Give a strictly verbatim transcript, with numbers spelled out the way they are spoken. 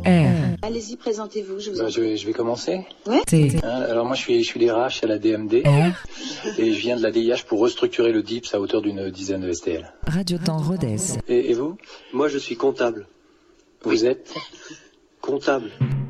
R. Allez-y, présentez-vous, je vous Bah, en je, vais, je vais commencer. Ouais. T. Hein, alors moi je suis, je suis D R H à la D M D R. et je viens de la D I H pour restructurer le D I P S à hauteur d'une dizaine de S T L. Radio Temps Rodez. Et, et vous? Moi, je suis comptable. Vous êtes? Comptable.